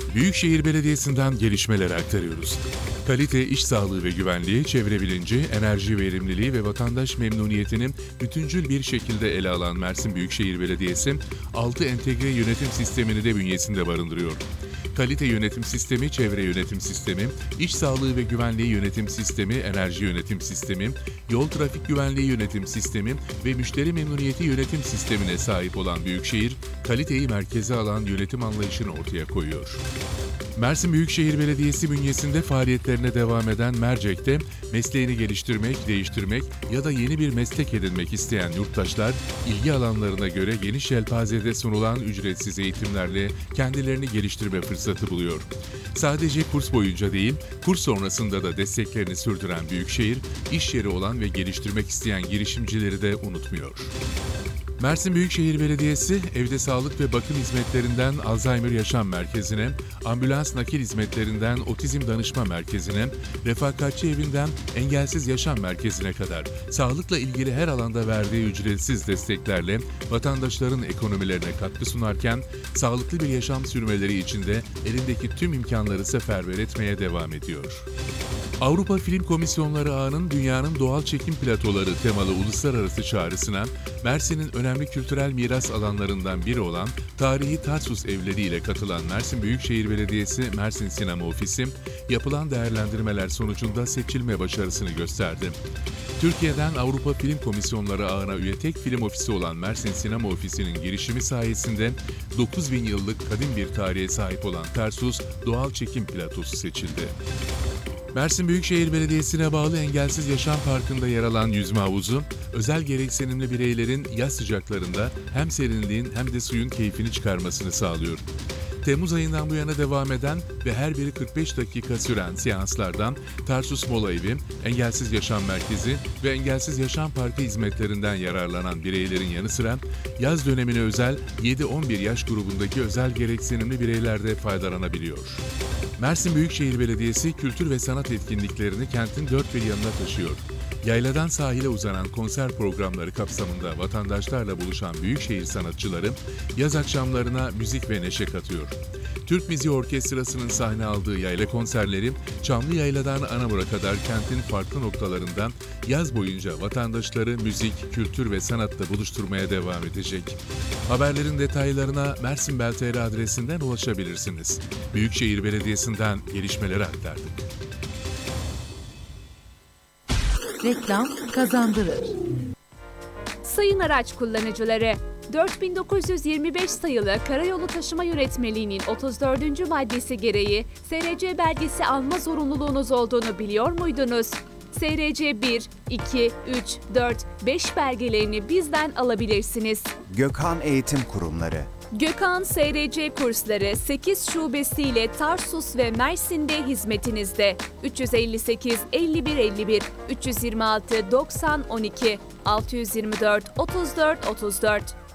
Büyükşehir Belediyesi'nden gelişmeler aktarıyoruz. Kalite, iş sağlığı ve güvenliği, çevre bilinci, enerji verimliliği ve vatandaş memnuniyetini bütüncül bir şekilde ele alan Mersin Büyükşehir Belediyesi, 6 entegre yönetim sistemini de bünyesinde barındırıyor. Kalite yönetim sistemi, çevre yönetim sistemi, iş sağlığı ve güvenliği yönetim sistemi, enerji yönetim sistemi, yol trafik güvenliği yönetim sistemi ve müşteri memnuniyeti yönetim sistemine sahip olan Büyükşehir, kaliteyi merkeze alan yönetim anlayışını ortaya koyuyor. Mersin Büyükşehir Belediyesi bünyesinde faaliyetlerine devam eden Mercek'te mesleğini geliştirmek, değiştirmek ya da yeni bir meslek edinmek isteyen yurttaşlar, ilgi alanlarına göre geniş yelpazede sunulan ücretsiz eğitimlerle kendilerini geliştirme fırsatı buluyor. Sadece kurs boyunca değil, kurs sonrasında da desteklerini sürdüren Büyükşehir, iş yeri olan ve geliştirmek isteyen girişimcileri de unutmuyor. Mersin Büyükşehir Belediyesi, evde sağlık ve bakım hizmetlerinden Alzheimer Yaşam Merkezi'ne, ambulans nakil hizmetlerinden Otizm Danışma Merkezi'ne, refakatçi evinden Engelsiz Yaşam Merkezi'ne kadar sağlıkla ilgili her alanda verdiği ücretsiz desteklerle vatandaşların ekonomilerine katkı sunarken, sağlıklı bir yaşam sürmeleri için de elindeki tüm imkanları seferber etmeye devam ediyor. Avrupa Film Komisyonları Ağı'nın Dünyanın Doğal Çekim Platoları temalı uluslararası çağrısına Mersin'in önemli kültürel miras alanlarından biri olan tarihi Tarsus Evleri ile katılan Mersin Büyükşehir Belediyesi Mersin Sinema Ofisi, yapılan değerlendirmeler sonucunda seçilme başarısını gösterdi. Türkiye'den Avrupa Film Komisyonları Ağı'na üye tek film ofisi olan Mersin Sinema Ofisi'nin girişimi sayesinde 9000 yıllık kadim bir tarihe sahip olan Tarsus Doğal Çekim Platosu seçildi. Mersin Büyükşehir Belediyesi'ne bağlı Engelsiz Yaşam Parkı'nda yer alan yüzme havuzu, özel gereksinimli bireylerin yaz sıcaklarında hem serinliğin hem de suyun keyfini çıkarmasını sağlıyor. Temmuz ayından bu yana devam eden ve her biri 45 dakika süren seanslardan Tarsus Mola Evi, Engelsiz Yaşam Merkezi ve Engelsiz Yaşam Parkı hizmetlerinden yararlanan bireylerin yanı sıra yaz dönemine özel 7-11 yaş grubundaki özel gereksinimli bireyler de faydalanabiliyor. Mersin Büyükşehir Belediyesi kültür ve sanat etkinliklerini kentin dört bir yanına taşıyor. Yayladan sahile uzanan konser programları kapsamında vatandaşlarla buluşan Büyükşehir sanatçıları yaz akşamlarına müzik ve neşe katıyor. Türk Müziği Orkestrası'nın sahne aldığı yayla konserleri Çamlıyayladan Anamur'a kadar kentin farklı noktalarından yaz boyunca vatandaşları müzik, kültür ve sanatla buluşturmaya devam edecek. Haberlerin detaylarına Mersin.Bel.tr adresinden ulaşabilirsiniz. Büyükşehir Belediyesi'nden gelişmeleri aktardık. Reklam kazandırır. Sayın araç kullanıcıları, 4925 sayılı Karayolu Taşıma Yönetmeliği'nin 34. maddesi gereği SRC belgesi alma zorunluluğunuz olduğunu biliyor muydunuz? SRC 1, 2, 3, 4, 5 belgelerini bizden alabilirsiniz. Gökhan Eğitim Kurumları. Gökhan SRC kursları 8 şubesiyle Tarsus ve Mersin'de hizmetinizde. 358 51 51 326 90 12 624 34 34